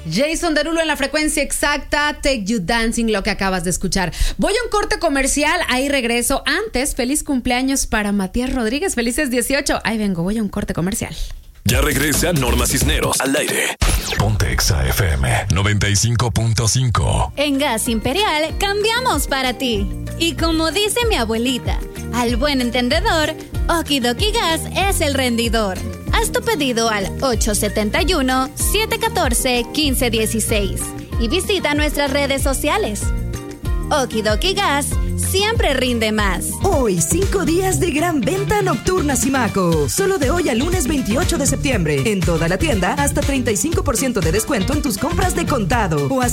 Jason Derulo en la frecuencia exacta, Take You Dancing, lo que acabas de escuchar. Voy a un corte comercial, ahí regreso. Antes, feliz cumpleaños para Matías Rodríguez, felices 18. Ahí vengo, voy a un corte comercial. Ya regresa Norma Cisneros al aire. Ponte Exa FM 95.5. En Gas Imperial cambiamos para ti. Y como dice mi abuelita, al buen entendedor, Okidoki Gas es el rendidor. Haz tu pedido al 871-714-1516 y visita nuestras redes sociales. Okidoki Gas siempre rinde más. Hoy, 5 días de gran venta nocturna Simaco. Solo de hoy al lunes 28 de septiembre. En toda la tienda, hasta 35% de descuento en tus compras de contado. O